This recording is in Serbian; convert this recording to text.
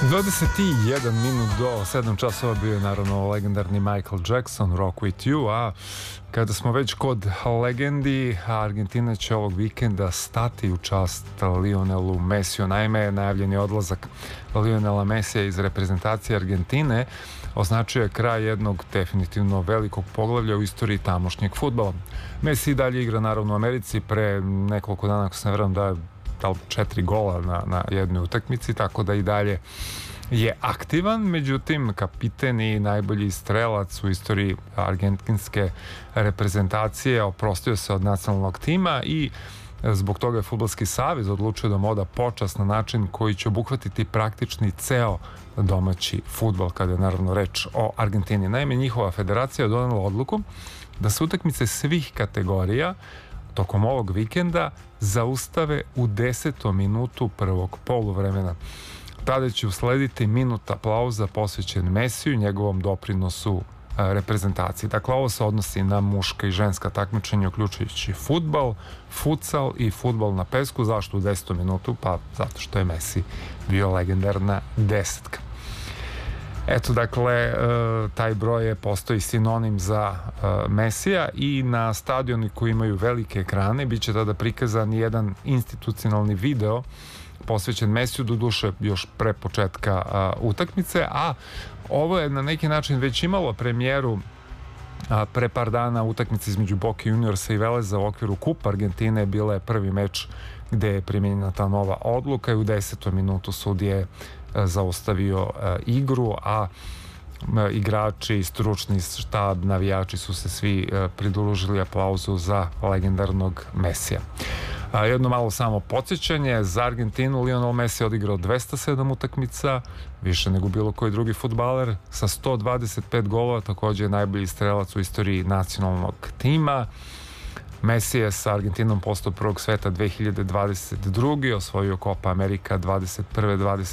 21 minut do 7 časova bio je naravno legendarni Michael Jackson, Rock With You, a kada smo već kod legendi, Argentina će ovog vikenda stati u čast Lionelu Messiju. Naime, najavljeni odlazak Lionela Messija iz reprezentacije Argentine označuje kraj jednog definitivno velikog poglavlja u istoriji tamošnjeg fudbala. Messi dalje igra naravno u Americi, pre nekoliko dana, ako se ne verujem, da je 4 gola na jednoj utakmici, tako da i dalje je aktivan. Međutim, kapiten i najbolji strelac u istoriji argentinske reprezentacije oprostio se od nacionalnog tima i zbog toga je Fudbalski savez odlučio da mu oda počast na način koji će obuhvatiti praktični ceo domaći fudbal, kada je naravno reč o Argentini. Naime, njihova federacija je donela odluku da se utakmice svih kategorija tokom ovog vikenda zaustave u 10. minutu prvog poluvremena. Tada će uslediti minut aplauza posvećen Messiju i njegovom doprinosu reprezentaciji. Dakle, ovo se odnosi na muška i ženska takmičenja, uključujući fudbal, futsal i fudbal na pesku. Zašto u 10. minutu? Pa zato što je Messi bio legendarna desetka. Eto, dakle, taj broj postoji sinonim za Messija i na stadioni koji imaju velike ekrane bit će tada prikazan jedan institucionalni video posvećen Messiju, doduše još pre početka utakmice, a ovo je na neki način već imalo premijeru pre par dana. Utakmica između Boca Juniorsa i Veleza u okviru Kupa Argentine bila je prvi meč gde je primjenjena ta nova odluka i u 10. minutu sudija je zaustavio igru, a igrači, stručni štab, navijači su se svi pridružili aplauzu za legendarnog Messija. Jedno malo samo podsjećanje, za Argentinu Lionel Messi je odigrao 207 utakmica, više nego bilo koji drugi fudbaler, sa 125 golova, također je najbolji strelac u istoriji nacionalnog tima. Messi je sa Argentinom postao prvog sveta 2022. osvojio Copa America 21.